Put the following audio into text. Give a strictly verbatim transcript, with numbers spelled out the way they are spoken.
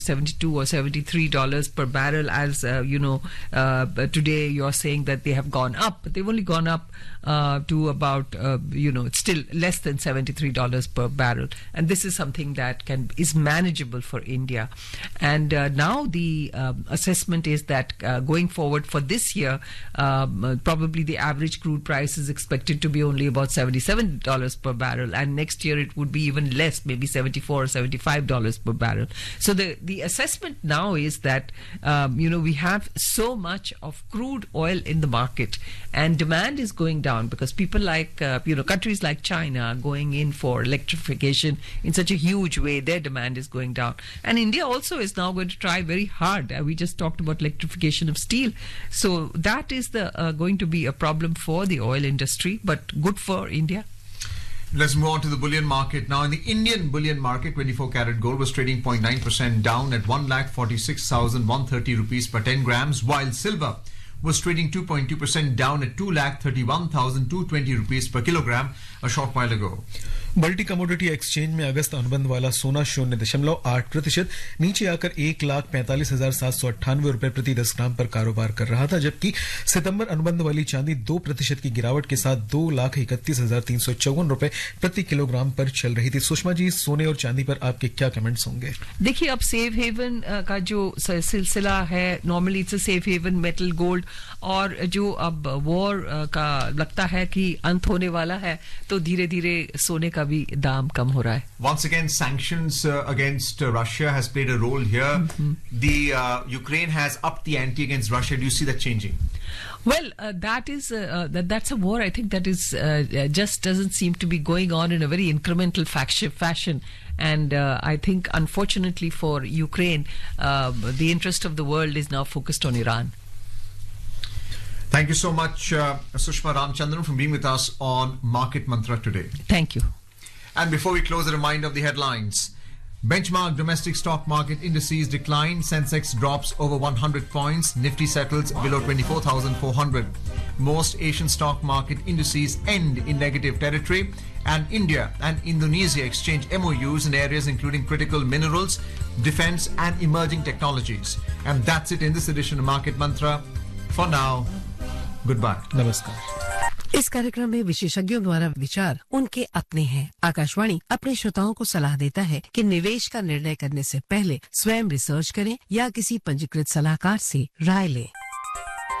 seventy-two or seventy-three dollars per barrel, as uh, you know, uh, today you're saying that they have gone up, but they've only gone up uh, to about, uh, you know, it's still less than seventy-three dollars per barrel. And this is something that can is manageable for India. And uh, now the um, assessment is that uh, going forward for this year, um, probably the average crude price is expected to be only about seventy-seven dollars per barrel. And next year it would be even less, maybe seventy-four or seventy-five dollars per barrel. So the, the assessment now is that, um, you know, we have so much of crude oil in the market and demand is going down because people like, uh, you know, countries like China are going in for electrification in such a huge way. Their demand is going down. And India also is now going to try very hard. Uh, we just talked about electrification of steel. So that is the uh, going to be a problem for the oil industry, but good for India. Let's move on to the bullion market. Now, in the Indian bullion market, twenty-four karat gold was trading zero point nine percent down at one lakh forty-six thousand one hundred thirty rupees per ten grams, while silver was trading two point two percent down at two lakh thirty-one thousand two hundred twenty rupees per kilogram a short while ago. Multi commodity exchange में अगस्त अनुबंध वाला सोना शून्य दशमलव आठ प्रतिशत नीचे आकर एक लाख पैंतालीस हजार सात सौ अट्ठानवे रुपए प्रति दस ग्राम पर कारोबार कर रहा था, जबकि सितंबर अनुबंध वाली चांदी दो प्रतिशत की गिरावट के साथ दो लाख इकतीस हजार तीन सौ चौवन रुपए प्रति किलोग्राम पर चल रही थी। सुषमा जी, सोने और चांदी पर आपके क्या कमेंट्स होंगे? देखिए, अब सेफ हेवन का जो सिलसिला है, normally it's a safe haven metal gold, और जो अब वॉर का लगता है कि अंत होने वाला है, तो धीरे धीरे सोने का भी दाम कम हो रहा है. Once again, sanctions uh, against uh, Russia has played a role here. Mm-hmm. The uh, Ukraine has upped the ante against Russia. Do you see that changing? Well, uh, that is uh, uh, that, that's a war. I think that is uh, just doesn't seem to be going on in a very incremental faction, fashion. And uh, I think, unfortunately for Ukraine, uh, the interest of the world is now focused on Iran. Thank you so much, uh, Sushma Ramchandran, for being with us on Market Mantra today. Thank you. And before we close, a reminder of the headlines. Benchmark domestic stock market indices decline. Sensex drops over one hundred points. Nifty settles below twenty-four thousand four hundred. Most Asian stock market indices end in negative territory. And India and Indonesia exchange M O Us in areas including critical minerals, defense and emerging technologies. And that's it in this edition of Market Mantra. For now, goodbye. Namaskar. इस कार्यक्रम में विशेषज्ञों द्वारा विचार उनके अपने हैं। आकाशवाणी अपने श्रोताओं को सलाह देता है कि निवेश का निर्णय करने से पहले स्वयं रिसर्च करें या किसी पंजीकृत सलाहकार से राय लें।